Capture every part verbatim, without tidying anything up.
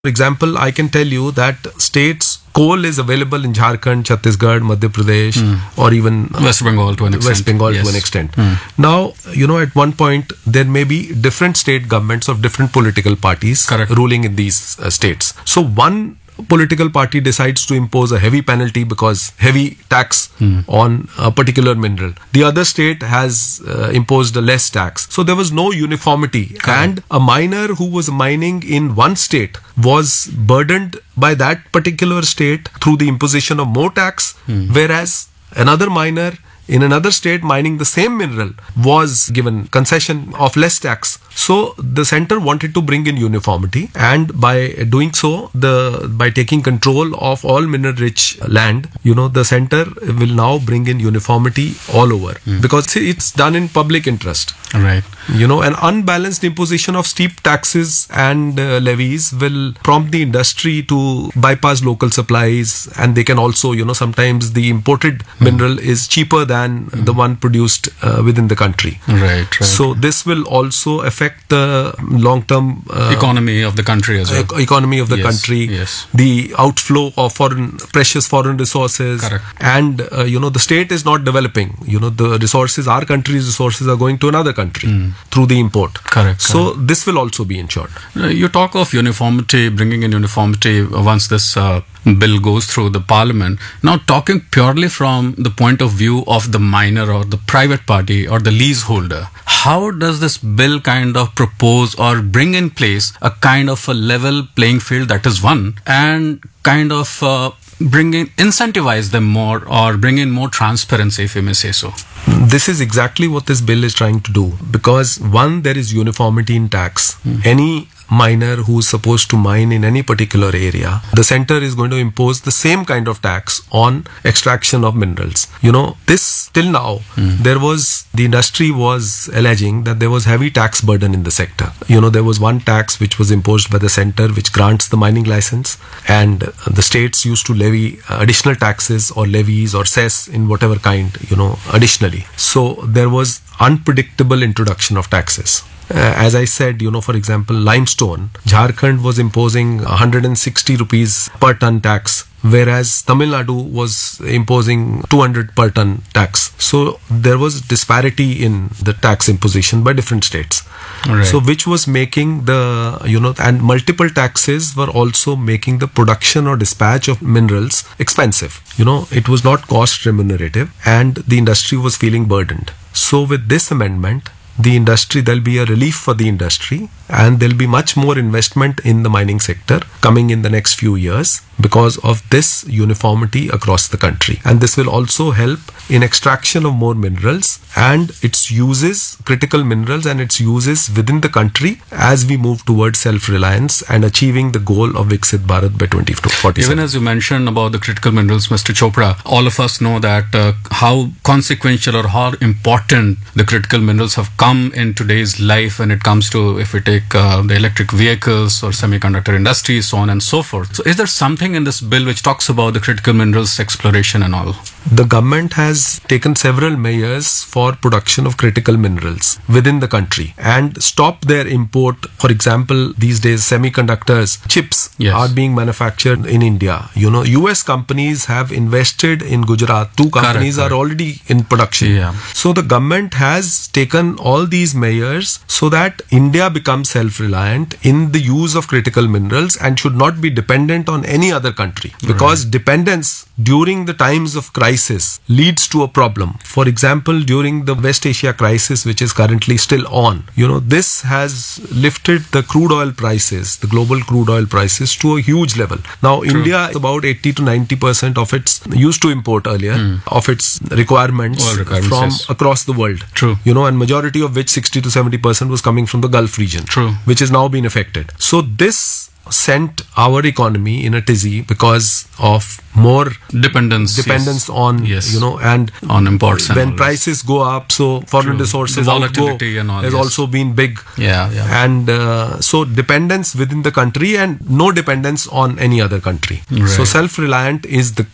For example, I can tell you that states coal is available in Jharkhand, Chhattisgarh, Madhya Pradesh, mm. or even West Bengal to an extent. West Bengal yes. to an extent. Mm. Now, you know, at one point there may be different state governments of different political parties Correct. ruling in these uh, states. So one political party decides to impose a heavy penalty because heavy tax mm. on a particular mineral. The other state has uh, imposed a less tax. So there was no uniformity. Correct. And a miner who was mining in one state was burdened by that particular state through the imposition of more tax, mm. whereas another miner in another state mining the same mineral was given concession of less tax. So the center wanted to bring in uniformity, and by doing so, the by taking control of all mineral rich land, you know, the center will now bring in uniformity all over mm. because it's done in public interest. Right. You know, an unbalanced imposition of steep taxes and uh, levies will prompt the industry to bypass local supplies, and they can also, you know, sometimes the imported mm. mineral is cheaper than mm. the one produced uh, within the country. Right, right. So this will also affect the long-term uh, economy of the country as well. E- economy of the yes, country, yes. the outflow of foreign precious foreign resources. Correct. And uh, you know, the state is not developing. You know, the resources, our country's resources are going to another country mm. through the import. Correct. So correct. this will also be ensured. Uh, you talk of uniformity, bringing in uniformity once this uh, bill goes through the parliament. Now, talking purely from the point of view of the miner or the private party or the leaseholder, how does this bill kind of propose or bring in place a kind of a level playing field, that is one, and kind of uh, bring in, incentivize them more or bring in more transparency, if you may say so? This is exactly what this bill is trying to do, because one, there is uniformity in tax. Mm. Any miner who's supposed to mine in any particular area, the center is going to impose the same kind of tax on extraction of minerals. You know, this till now, mm. there was, the industry was alleging that there was heavy tax burden in the sector. You know, there was one tax which was imposed by the center which grants the mining license, and the states used to levy additional taxes or levies or cess in whatever kind, you know, additionally. So there was unpredictable introduction of taxes. Uh, as I said, you know, for example, limestone, Jharkhand was imposing one hundred sixty rupees per ton tax, whereas Tamil Nadu was imposing two hundred per ton tax. So there was disparity in the tax imposition by different states. Right. So which was making the, you know, and multiple taxes were also making the production or dispatch of minerals expensive. You know, it was not cost remunerative and the industry was feeling burdened. So with this amendment, the industry, there'll be a relief for the industry, and there'll be much more investment in the mining sector coming in the next few years because of this uniformity across the country. And this will also help in extraction of more minerals and its uses, critical minerals and its uses within the country as we move towards self-reliance and achieving the goal of Viksit Bharat by twenty forty-seven. Even as you mentioned about the critical minerals, Mister Chopra, all of us know that uh, how consequential or how important the critical minerals have come in today's life when it comes to, if we take uh, the electric vehicles or semiconductor industry, so on and so forth. So is there something in this bill which talks about the critical minerals exploration and all? The government has taken several measures for production of critical minerals within the country and stop their import. For example, these days semiconductors, chips yes. are being manufactured in India. You know, U S companies have invested in Gujarat. Two companies correct, are correct. already in production. Yeah. So the government has taken all these measures so that India becomes self-reliant in the use of critical minerals and should not be dependent on any other country, because right. dependence during the times of crisis leads to a problem. For example, during the West Asia crisis, which is currently still on, you know, this has lifted the crude oil prices, the global crude oil prices, to a huge level. Now, True. India is about eighty to ninety percent of its, used to import earlier, mm. of its requirements, requirements from yes. across the world. True. You know, and majority of which sixty to seventy percent was coming from the Gulf region, True. which has now been affected. So this sent our economy in a tizzy because of more dependence dependence yes. on yes. you know and on imports when and prices go up, so foreign True. resources the volatility outgo and all has yes. also been big. Yeah, yeah. And uh, so dependence within the country and no dependence on any other country. Right. So self-reliant is the key.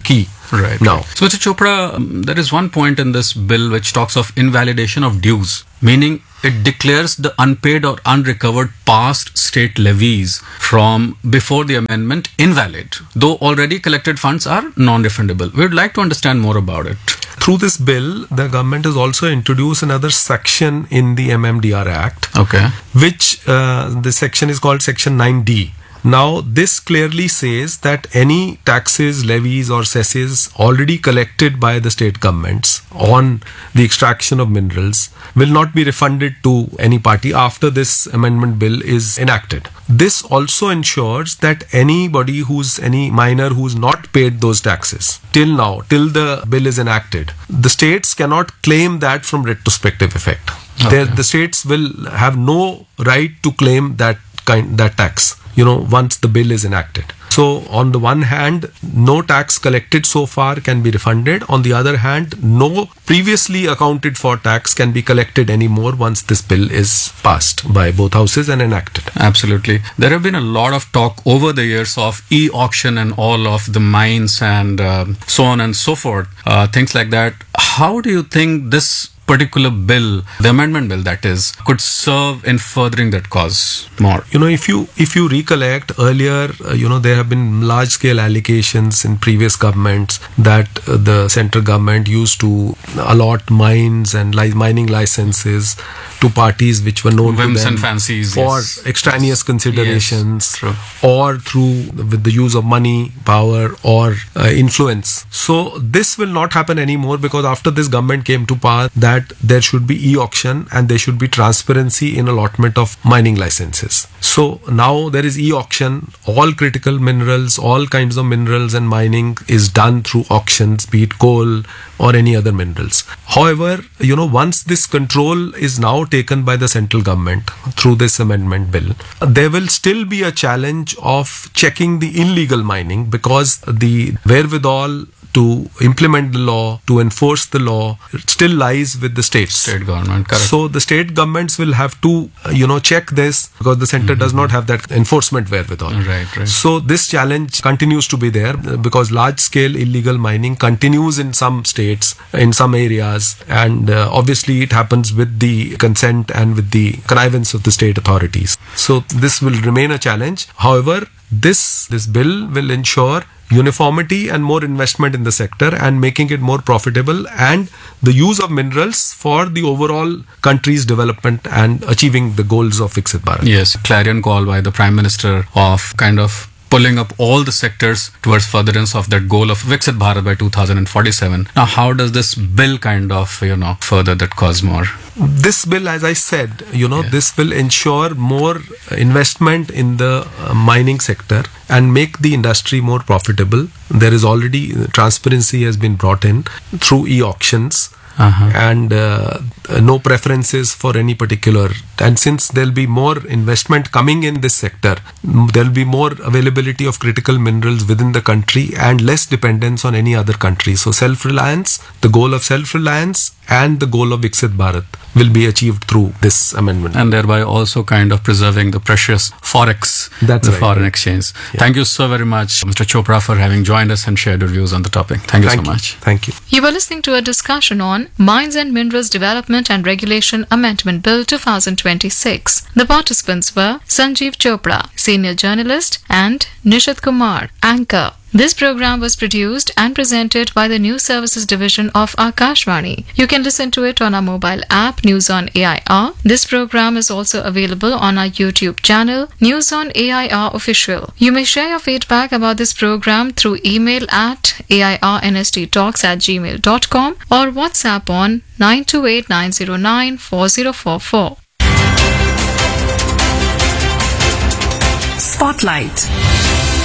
Right. Now, so Mister Chopra, um, there is one point in this bill which talks of invalidation of dues, meaning it declares the unpaid or unrecovered past state levies from before the amendment invalid, though already collected funds are non-refundable. We would like to understand more about it. Through this bill, the government has also introduced another section in the M M D R Act, Okay. which uh, the section is called Section nine D. Now, this clearly says that any taxes, levies or cesses already collected by the state governments on the extraction of minerals will not be refunded to any party after this amendment bill is enacted. This also ensures that anybody who's any miner who's not paid those taxes till now, till the bill is enacted, the states cannot claim that from retrospective effect. Okay. The states will have no right to claim that kind that tax, you know, once the bill is enacted. So on the one hand, no tax collected so far can be refunded. On the other hand, no previously accounted for tax can be collected anymore once this bill is passed by both houses and enacted. Absolutely. There have been a lot of talk over the years of e-auction and all of the mines and um, so on and so forth, uh, things like that. How do you think this particular bill, the amendment bill that is, could serve in furthering that cause more? You know, if you if you recollect earlier, uh, you know, there have been large scale allegations in previous governments that uh, the central government used to allot mines and li- mining licenses to parties which were known Whims to them and fancies, for yes. extraneous considerations, Yes, true. or through with the use of money, power or uh, influence. So this will not happen anymore, because after this government came to power, that there should be e-auction and there should be transparency in allotment of mining licenses. So now there is e-auction. All critical minerals, all kinds of minerals and mining is done through auctions, be it coal or any other minerals. However, you know, once this control is now taken by the central government through this amendment bill, there will still be a challenge of checking the illegal mining, because the wherewithal to implement the law, to enforce the law, it still lies with the states. State government, correct. So the state governments will have to, uh, you know, check this, because the center mm-hmm. does not have that enforcement wherewithal. Right, right. So this challenge continues to be there, uh, because large scale illegal mining continues in some states, in some areas, and uh, obviously it happens with the consent and with the connivance of the state authorities. So this will remain a challenge. However, this this bill will ensure uniformity and more investment in the sector, and making it more profitable, and the use of minerals for the overall country's development and achieving the goals of Viksit Bharat. Yes, clarion call by the Prime Minister of kind of pulling up all the sectors towards furtherance of that goal of Viksit Bharat by two thousand forty-seven. Now, how does this bill kind of, you know, further that cause more? This bill, as I said, you know, Yeah. this will ensure more investment in the uh, mining sector and make the industry more profitable. There is already transparency has been brought in through e-auctions. Uh-huh. And uh, no preferences for any particular. And since there'll be more investment coming in this sector, there'll be more availability of critical minerals within the country and less dependence on any other country. So self-reliance, the goal of self-reliance and the goal of Viksit Bharat will be achieved through this amendment. And thereby also kind of preserving the precious forex, That's the right. foreign exchange. Yeah. Thank you so very much, Mister Chopra, for having joined us and shared your views on the topic. Thank you Thank so you. much. Thank you. You were listening to a discussion on Mines and Minerals Development and Regulation Amendment Bill twenty twenty-six. The participants were Sanjeev Chopra, Senior Journalist, and Nishit Kumar, Anchor. This program was produced and presented by the News Services Division of Akashvani. You can listen to it on our mobile app, News on A I R. This program is also available on our YouTube channel, News on A I R Official. You may share your feedback about this program through email at airnsttalks at gmail dot com or WhatsApp on nine two eight nine zero nine four zero four four. Spotlight.